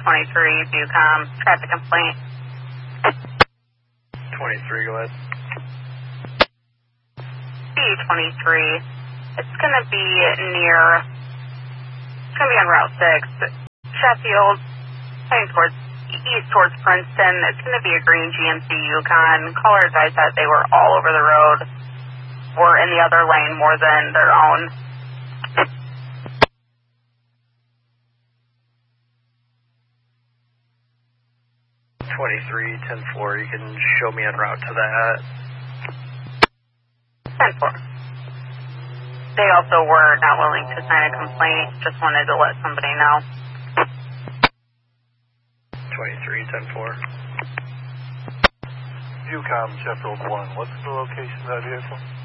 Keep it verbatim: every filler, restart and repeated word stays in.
twenty-three, Bucom, traffic complaint. twenty-three, go ahead. B twenty-three, it's going to be near, it's going to be on Route six, Sheffield, heading towards, east towards Princeton. It's going to be a green G M C Yukon. Caller advised that they were all over the road, or in the other lane more than their own. twenty-three, ten four, you can show me en route to that. ten four. They also were not willing to sign a complaint, just wanted to let somebody know. twenty-three, ten four. Bucom, Sheffield one, what's the location of that vehicle?